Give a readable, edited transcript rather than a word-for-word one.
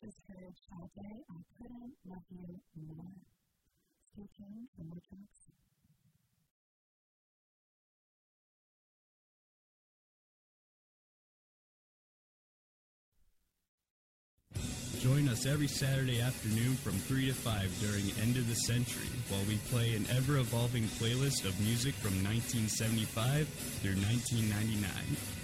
just heard Sade, I Couldn't Love You More. Stay tuned for more tracks. Join us every Saturday afternoon from 3 to 5 during End of the Century while we play an ever-evolving playlist of music from 1975 through 1999.